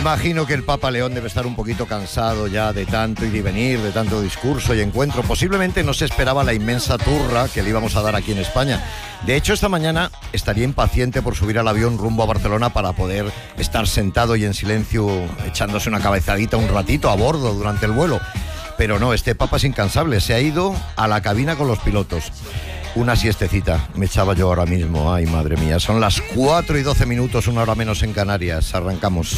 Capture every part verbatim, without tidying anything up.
Imagino que el Papa León debe estar un poquito cansado ya de tanto ir y venir, de tanto discurso y encuentro. Posiblemente no se esperaba la inmensa turra que le íbamos a dar aquí en España. De hecho, esta mañana estaría impaciente por subir al avión rumbo a Barcelona para poder estar sentado y en silencio echándose una cabezadita un ratito a bordo durante el vuelo. Pero no, este Papa es incansable, se ha ido a la cabina con los pilotos. Una siestecita me echaba yo ahora mismo. Ay, madre mía, son las cuatro y doce minutos, una hora menos en Canarias. Arrancamos.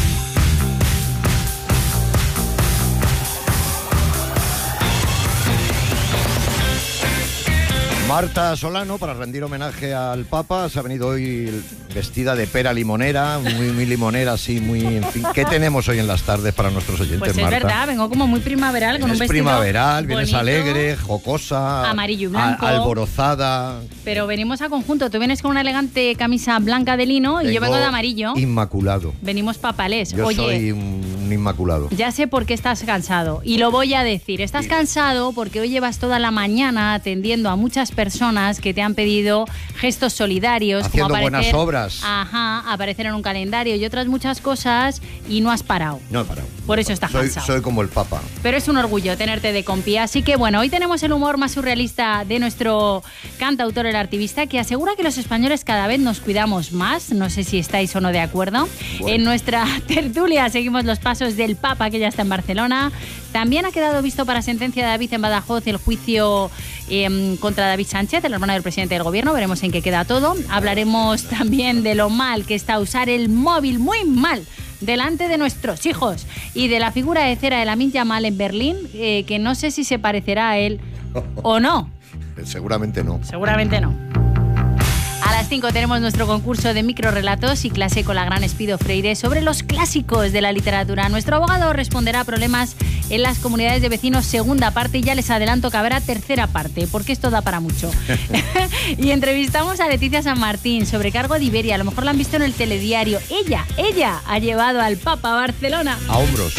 Marta Solano, para rendir homenaje al Papa, se ha venido hoy vestida de pera limonera, muy, muy limonera, así, muy... En fin. ¿Qué tenemos hoy en las tardes para nuestros oyentes, Pues es Marta? verdad, vengo como muy primaveral, con Vienes un vestido primaveral, vienes bonito, alegre, jocosa, amarillo y blanco, a, alborozada. Pero venimos a conjunto. Tú vienes con una elegante camisa blanca de lino y yo vengo de amarillo. Inmaculado. Venimos papalés. Yo Oye, soy un, un inmaculado. Ya sé por qué estás cansado y lo voy a decir. Estás sí. cansado porque hoy llevas toda la mañana atendiendo a muchas personas que te han pedido gestos solidarios, haciendo como aparecer, buenas obras. Ajá, aparecer en un calendario y otras muchas cosas y no has parado. No he parado. Por eso estás soy, cansado. Soy como el Papa. Pero es un orgullo tenerte de compi. Así que bueno, hoy tenemos el humor más surrealista de nuestro cantautor, el artivista, que asegura que los españoles cada vez nos cuidamos más. No sé si estáis o no de acuerdo. Bueno. En nuestra tertulia seguimos los pasos del Papa, que ya está en Barcelona. También ha quedado visto para sentencia de David en Badajoz el juicio eh, contra David Sánchez, el hermano del presidente del gobierno. Veremos en qué queda todo. Hablaremos también de lo mal que está usar el móvil, muy mal, delante de nuestros hijos, y de la figura de cera de Lamine Yamal en Berlín, eh, que no sé si se parecerá a él o no. Seguramente no. Seguramente no. A las cinco tenemos nuestro concurso de microrelatos y clase con la gran Espido Freire sobre los clásicos de la literatura. Nuestro abogado responderá a problemas en las comunidades de vecinos, segunda parte, y ya les adelanto que habrá tercera parte, porque esto da para mucho. Y entrevistamos a Leticia San Martín sobre cargo de Iberia. A lo mejor la han visto en el telediario. Ella, ella ha llevado al Papa a Barcelona. A hombros.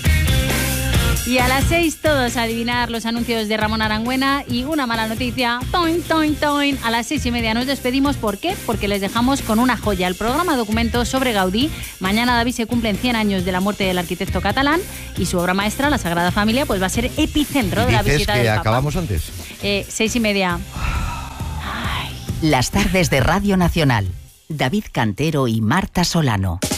Y a las seis todos a adivinar los anuncios de Ramón Arangüena y una mala noticia. Toin, toin, toin. A las seis y media nos despedimos. ¿Por qué? Porque les dejamos con una joya. El programa documento sobre Gaudí. Mañana, David, se cumplen cien años de la muerte del arquitecto catalán y su obra maestra, la Sagrada Familia, pues va a ser epicentro de la visita del Papa. ¿Dices que acabamos antes? Eh, seis y media. Las tardes de Radio Nacional. David Cantero y Marta Solano.